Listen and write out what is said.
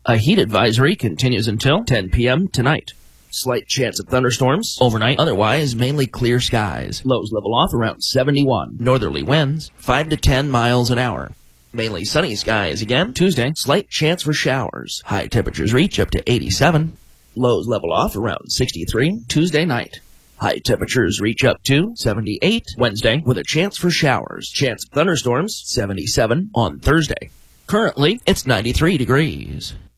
A heat advisory continues until 10 p.m. tonight. Slight chance of thunderstorms overnight, otherwise mainly clear skies. Lows level off around 71. Northerly winds 5 to 10 miles an hour. Mainly sunny skies again. Tuesday, slight chance for showers. High temperatures reach up to 87. Lows level off around 63 Tuesday night. High temperatures reach up to 78 Wednesday with a chance for showers. Chance of thunderstorms 77 on Thursday. Currently, it's 93 degrees.